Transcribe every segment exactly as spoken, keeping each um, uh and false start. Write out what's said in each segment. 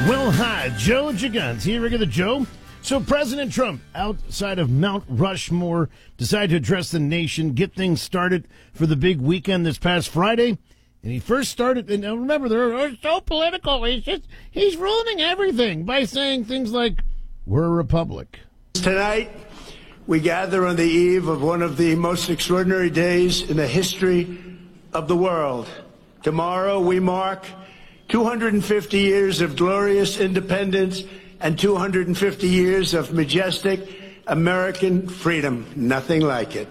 Well, hi, Joe Gigant here, regular Joe. So President Trump, outside of Mount Rushmore, decided to address the nation, get things started for the big weekend this past Friday. And he first started, and now remember, they're so political. He's just, he's ruining everything by saying things like, we're a republic. Tonight, we gather on the eve of one of the most extraordinary days in the history of the world. Tomorrow, we mark two hundred fifty years of glorious independence and two hundred fifty years of majestic American freedom. Nothing like it.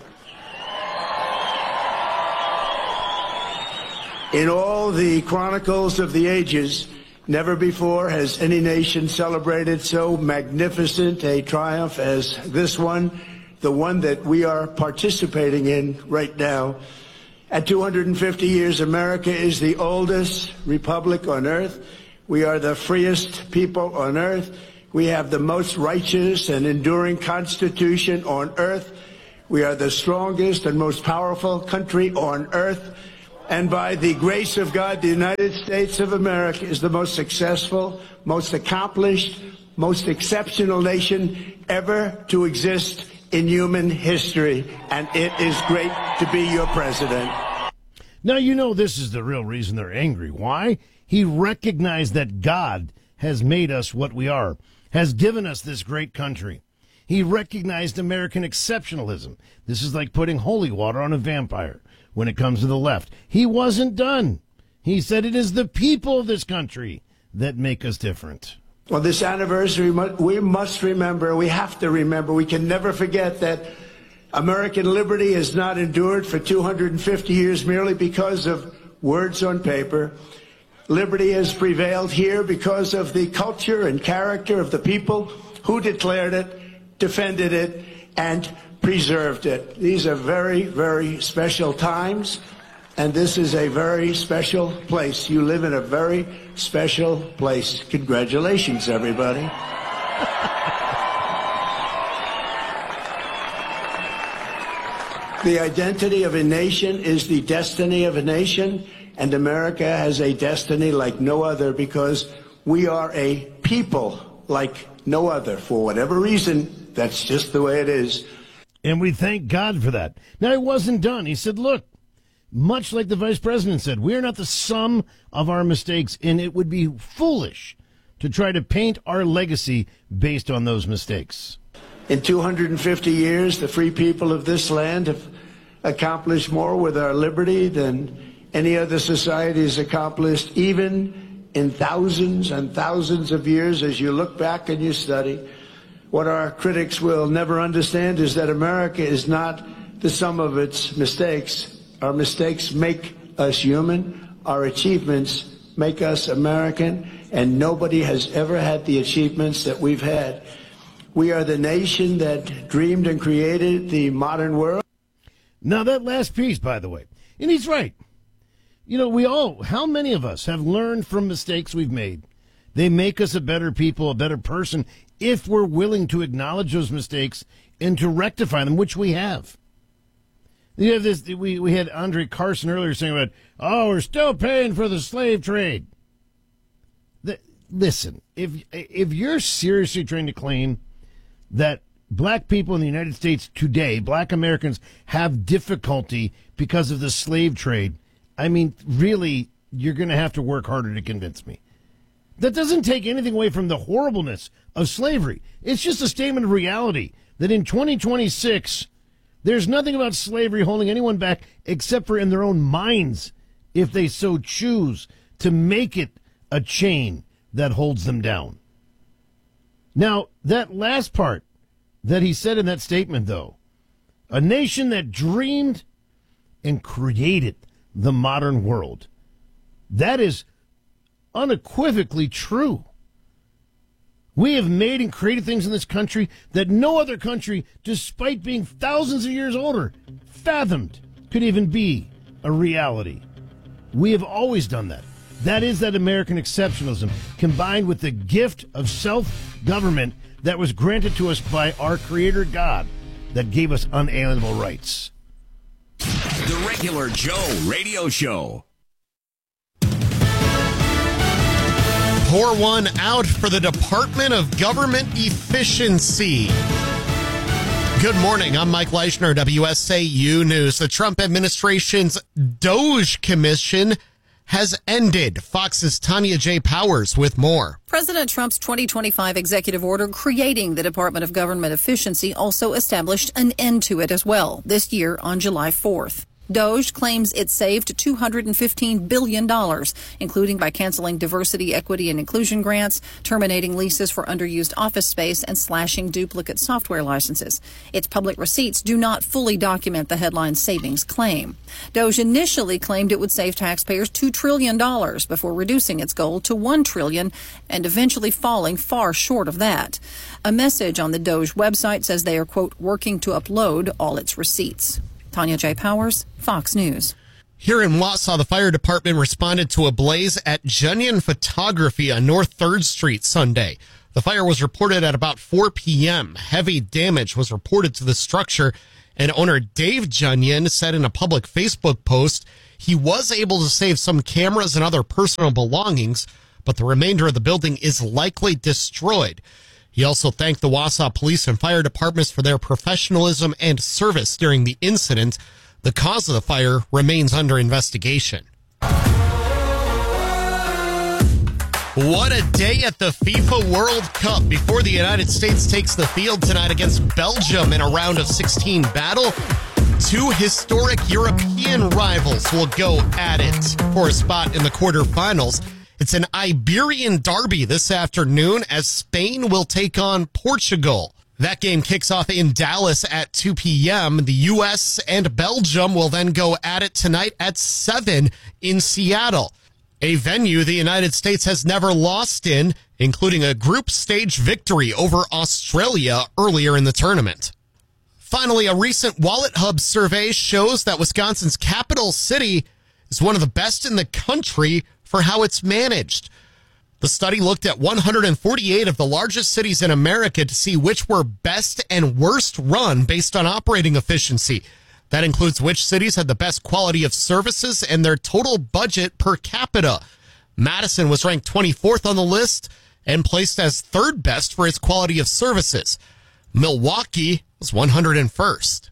In all the chronicles of the ages, never before has any nation celebrated so magnificent a triumph as this one, the one that we are participating in right now. At two hundred fifty years, America is the oldest republic on earth. We are the freest people on earth. We have the most righteous and enduring constitution on earth. We are the strongest and most powerful country on earth. And by the grace of God, the United States of America is the most successful, most accomplished, most exceptional nation ever to exist in human history. And it is great to be your president. Now, you know this is the real reason they're angry. Why? He recognized that God has made us what we are, has given us this great country. He recognized American exceptionalism. This is like putting holy water on a vampire when it comes to the left. He wasn't done. He said it is the people of this country that make us different. On this anniversary, we must remember, we have to remember, we can never forget that American liberty has not endured for two hundred fifty years merely because of words on paper. Liberty has prevailed here because of the culture and character of the people who declared it, defended it, and preserved it. These are very, very special times, and this is a very special place. You live in a very special place. Congratulations, everybody. The identity of a nation is the destiny of a nation, and America has a destiny like no other because we are a people like no other. For whatever reason, that's just the way it is. And we thank God for that. Now, he wasn't done. He said, look, much like the vice president said, we are not the sum of our mistakes, and it would be foolish to try to paint our legacy based on those mistakes. In two hundred fifty years, the free people of this land have accomplished more with our liberty than any other society has accomplished, even in thousands and thousands of years. As you look back and you study, what our critics will never understand is that America is not the sum of its mistakes. Our mistakes make us human. Our achievements make us American, and nobody has ever had the achievements that we've had. We are the nation that dreamed and created the modern world. Now, that last piece, by the way, and he's right. You know, we all, how many of us have learned from mistakes we've made? They make us a better people, a better person, if we're willing to acknowledge those mistakes and to rectify them, which we have. You have this, we, we had Andre Carson earlier saying about, oh, we're still paying for the slave trade. The, listen, if if you're seriously trying to claim that black people in the United States today, black Americans, have difficulty because of the slave trade, I mean, really, you're going to have to work harder to convince me. That doesn't take anything away from the horribleness of slavery. It's just a statement of reality that in twenty twenty-six, there's nothing about slavery holding anyone back except for in their own minds, if they so choose, to make it a chain that holds them down. Now, that last part that he said in that statement, though, a nation that dreamed and created the modern world, that is unequivocally true. We have made and created things in this country that no other country, despite being thousands of years older, fathomed could even be a reality. We have always done that. That is that American exceptionalism combined with the gift of self-government that was granted to us by our Creator God that gave us unalienable rights. The Regular Joe Radio Show. Pour one out for the Department of Government Efficiency. Good morning. I'm Mike Leischner, W S A U News. The Trump administration's DOGE Commission has ended. Fox's Tanya J. Powers with more. President Trump's twenty twenty-five executive order creating the Department of Government Efficiency also established an end to it as well this year on July fourth. DOGE claims it saved two hundred fifteen billion dollars, including by canceling diversity, equity, and inclusion grants, terminating leases for underused office space, and slashing duplicate software licenses. Its public receipts do not fully document the headline savings claim. DOGE initially claimed it would save taxpayers two trillion dollars before reducing its goal to one trillion dollars and eventually falling far short of that. A message on the DOGE website says they are, quote, working to upload all its receipts. Tanya J. Powers, Fox News. Here in Wausau, the fire department responded to a blaze at Junyan Photography on North third Street Sunday. The fire was reported at about four p.m. Heavy damage was reported to the structure, and owner Dave Junyan said in a public Facebook post he was able to save some cameras and other personal belongings, but the remainder of the building is likely destroyed. He also thanked the Wausau Police and Fire Departments for their professionalism and service during the incident. The cause of the fire remains under investigation. What a day at the FIFA World Cup. Before the United States takes the field tonight against Belgium in a round of sixteen battle, two historic European rivals will go at it for a spot in the quarterfinals. It's an Iberian derby this afternoon as Spain will take on Portugal. That game kicks off in Dallas at two p.m. The U S and Belgium will then go at it tonight at seven in Seattle, a venue the United States has never lost in, including a group stage victory over Australia earlier in the tournament. Finally, a recent Wallet Hub survey shows that Wisconsin's capital city is one of the best in the country for how it's managed. The study looked at one hundred forty-eight of the largest cities in America to see which were best and worst run based on operating efficiency. That includes which cities had the best quality of services and their total budget per capita. Madison was ranked twenty-fourth on the list and placed as third best for its quality of services. Milwaukee was one hundred first.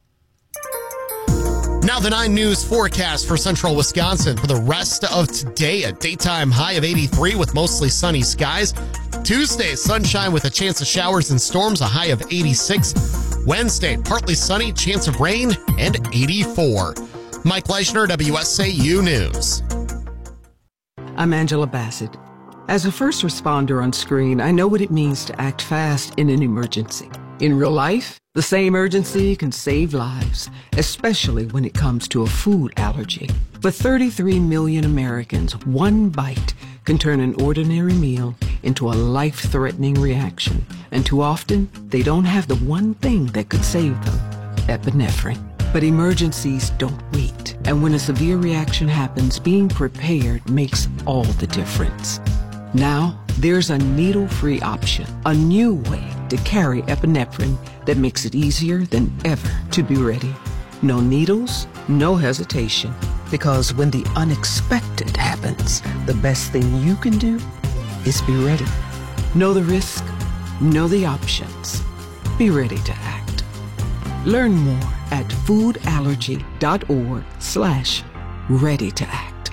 Now the nine News forecast for central Wisconsin for the rest of today. A daytime high of eighty-three with mostly sunny skies. Tuesday, sunshine with a chance of showers and storms, a high of eighty-six. Wednesday, partly sunny, chance of rain, and eighty-four. Mike Leischner, W S A U News. I'm Angela Bassett. As a first responder on screen, I know what it means to act fast in an emergency. In real life, the same urgency can save lives, especially when it comes to a food allergy. For thirty-three million Americans, one bite can turn an ordinary meal into a life-threatening reaction. And too often, they don't have the one thing that could save them, epinephrine. But emergencies don't wait. And when a severe reaction happens, being prepared makes all the difference. Now, there's a needle-free option, a new way to carry epinephrine that makes it easier than ever to be ready. No needles, no hesitation, because when the unexpected happens, the best thing you can do is be ready. Know the risk, know the options. Be ready to act. Learn more at foodallergy.org slash ready to act.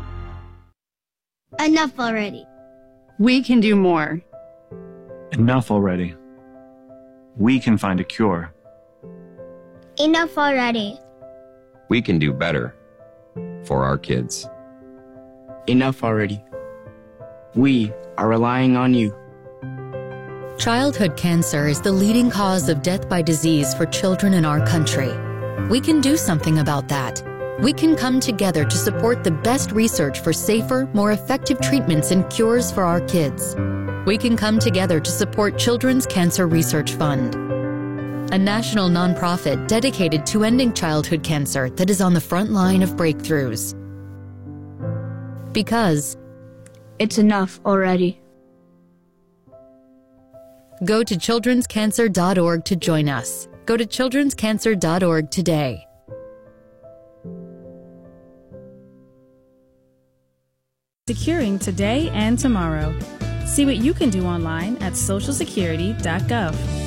Enough already. We can do more. Enough already. We can find a cure. Enough already. We can do better for our kids. Enough already. We are relying on you. Childhood cancer is the leading cause of death by disease for children in our country. We can do something about that. We can come together to support the best research for safer, more effective treatments and cures for our kids. We can come together to support Children's Cancer Research Fund, a national nonprofit dedicated to ending childhood cancer that is on the front line of breakthroughs. Because it's enough already. Go to children's cancer dot org to join us. Go to children's cancer dot org today. Securing today and tomorrow. See what you can do online at social security dot gov.